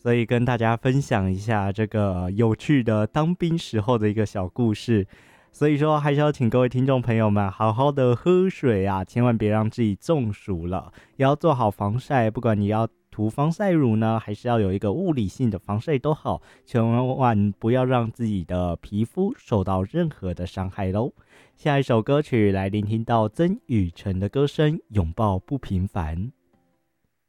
所以跟大家分享一下这个有趣的当兵时候的一个小故事。所以说，还是要请各位听众朋友们好好的喝水啊，千万别让自己中暑了，也要做好防晒。不管你要涂防晒乳呢，还是要有一个物理性的防晒都好，千万不要让自己的皮肤受到任何的伤害咯。下一首歌曲来聆听到曾宇成的歌声《拥抱不平凡》。